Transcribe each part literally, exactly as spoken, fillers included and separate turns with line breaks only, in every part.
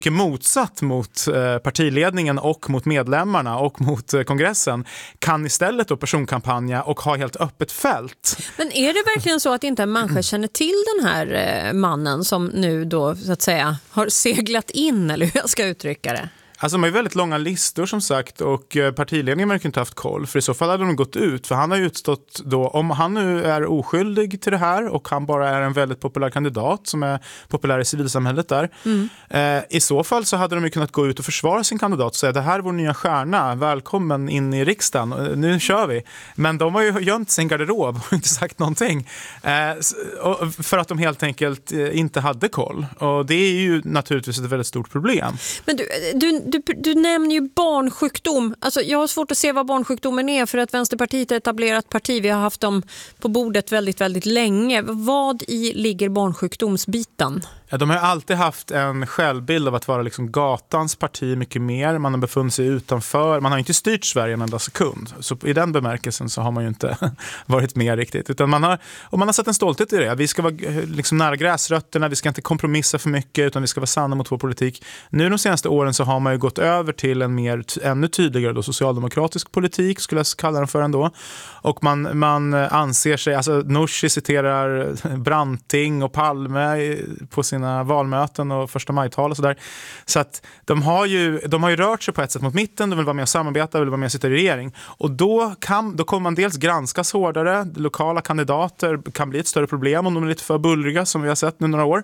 motsatt mot eh, partiledningen och mot medlemmarna och mot eh, kongressen kan istället då personkampanja och ha helt öppet fält.
Men är det verkligen så att inte en människa känner till den här eh, mannen som nu då så att säga har seglat in, eller hur jag ska uttrycka det?
Alltså de har ju väldigt långa listor som sagt, och partiledningen har inte haft koll, för i så fall hade de gått ut, för han har ju utstått då, om han nu är oskyldig till det här och han bara är en väldigt populär kandidat som är populär i civilsamhället där, mm. eh, i så fall så hade de ju kunnat gå ut och försvara sin kandidat och säga det här är vår nya stjärna, välkommen in i riksdagen, nu kör vi. Men de har ju gömt sin garderob och inte sagt någonting eh, för att de helt enkelt inte hade koll, och det är ju naturligtvis ett väldigt stort problem.
Men du, du Du, du nämner ju barnsjukdom. Alltså, jag har svårt att se vad barnsjukdomen är, för att Vänsterpartiet är ett etablerat parti. Vi har haft dem på bordet väldigt, väldigt länge. Vad i ligger barnsjukdomsbiten?
Ja, de har alltid haft en självbild av att vara liksom gatans parti mycket mer. Man har befunnit sig utanför. Man har inte styrt Sverige en enda sekund. Så i den bemärkelsen så har man ju inte varit med riktigt. Utan man har, och man har sett en stolthet i det. Vi ska vara liksom nära gräsrötterna. Vi ska inte kompromissa för mycket, utan vi ska vara sanna mot vår politik. Nu de senaste åren så har man ju gått över till en mer, ännu tydligare då, socialdemokratisk politik, skulle jag kalla den för ändå. Och man, man anser sig, alltså Nooshi citerar Branting och Palme på sin valmöten och första majtal och sådär. Så att de har ju de har ju rört sig på ett sätt mot mitten, de vill vara med och samarbeta, vill vara med och sitta i regering. Och då kan då kommer man dels granskas hårdare, lokala kandidater kan bli ett större problem om de är lite för bullriga, som vi har sett nu några år.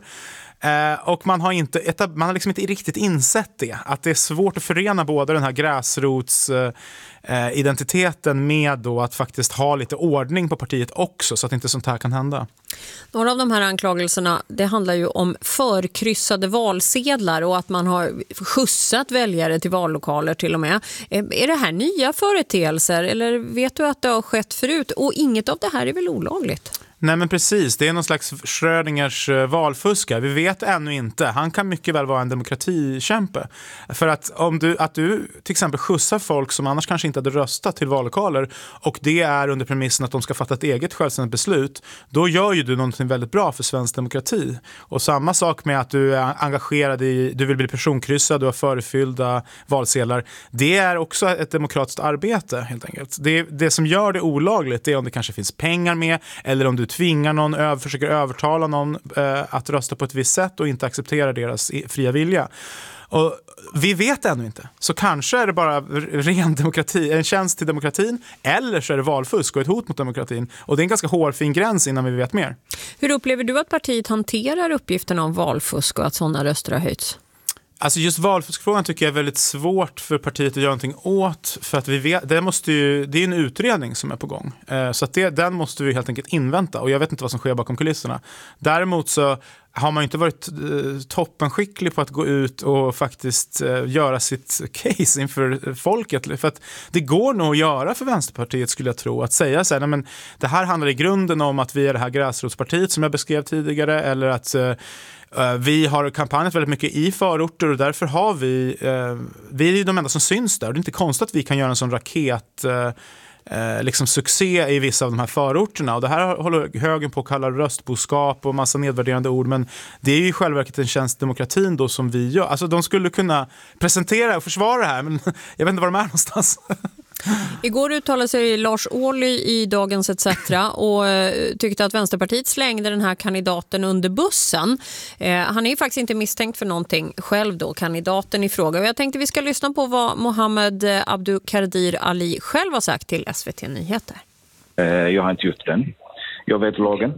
Eh, och man har inte etab- man har liksom inte riktigt insett det, att det är svårt att förena både den här gräsrots eh, identiteten med då att faktiskt ha lite ordning på partiet också, så att inte sånt här kan hända.
Några av de här anklagelserna, det handlar ju om förkryssade valsedlar och att man har skjutsat väljare till vallokaler till och med. Är det här nya företeelser, eller vet du att det har skett förut? Och inget av det här är väl olagligt?
Nej, men precis, det är någon slags Schrödingers valfuska. Vi vet ännu inte. Han kan mycket väl vara en demokratikämpe. För att om du, att du till exempel skjutsar folk som annars kanske inte hade röstat till vallokaler, och det är under premissen att de ska fatta ett eget självständigt beslut, då gör ju du någonting väldigt bra för svensk demokrati. Och samma sak med att du är engagerad i, du vill bli personkryssad, du har förefyllda valsedlar. Det är också ett demokratiskt arbete helt enkelt. Det, det som gör det olagligt, det är om det kanske finns pengar med, eller om du tvingar någon, över, försöker övertala någon eh, att rösta på ett visst sätt och inte acceptera deras fria vilja. Och vi vet ännu inte. Så kanske är det bara ren demokrati, en tjänst till demokratin, eller så är det valfusk och ett hot mot demokratin. Och det är en ganska hårfin gräns innan vi vet mer.
Hur upplever du att partiet hanterar uppgifterna om valfusk och att sådana röster har höjts?
Alltså just valfuskfrågan tycker jag är väldigt svårt för partiet att göra någonting åt, för att vi vet, det, måste ju, det är en utredning som är på gång. Eh, så att det, den måste vi helt enkelt invänta, och jag vet inte vad som sker bakom kulisserna. Däremot så har man inte varit eh, toppenskicklig på att gå ut och faktiskt eh, göra sitt case inför folket. För att det går nog att göra för Vänsterpartiet, skulle jag tro, att säga så här, nej, men det här handlar i grunden om att vi är det här gräsrotspartiet som jag beskrev tidigare, eller att eh, vi har kampanjat väldigt mycket i förorter, och därför har vi eh, vi är de enda som syns där. Det är inte konstigt att vi kan göra en sån raket eh, eh, liksom succé i vissa av de här förorterna, och det här håller högen på att kalla röstboskap och massa nedvärderande ord, men det är ju i själva verket en tjänst demokratin då som vi gör. Alltså de skulle kunna presentera och försvara det här, men jag vet inte var de är någonstans.
Igår uttalade sig Lars Ohly i Dagens et cetera och tyckte att Vänsterpartiet slängde den här kandidaten under bussen. Eh, han är ju faktiskt inte misstänkt för någonting själv då, kandidaten i fråga. Och jag tänkte vi ska lyssna på vad Mohammed Abdukadir Ali själv har sagt till S V T Nyheter.
Eh, jag har inte gjort den. Jag vet lagen.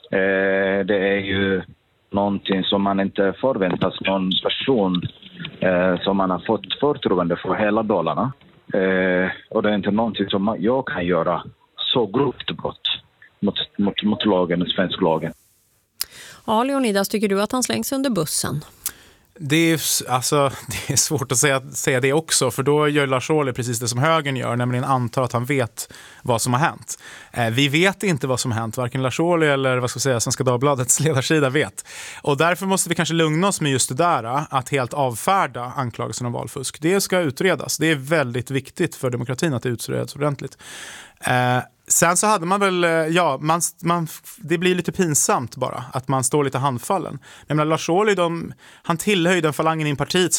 Eh, det är ju någonting som man inte förväntas någon person eh, som man har fått förtroende för hela Dalarna. Eh, och det är inte någonting som jag kan göra så grovt brott mot, mot, mot lagen, svensk lagen.
Ja, Leonidas, tycker du att han slängs under bussen?
Det är, alltså, det är svårt att säga, säga det också, för då gör Lars Ohly precis det som högern gör, nämligen antar att han vet vad som har hänt. Eh, vi vet inte vad som har hänt, varken Lars Ohly eller vad ska jag säga, Svenska Dagbladets ledarsida vet. Och därför måste vi kanske lugna oss med just det där, att helt avfärda anklagelsen om valfusk. Det ska utredas. Det är väldigt viktigt för demokratin att det utreds ordentligt. Eh, Sen så hade man väl, ja, man, man, det blir lite pinsamt bara att man står lite handfallen. Jag menar, Lars Ohly, de, han tillhör ju den falangen i partiet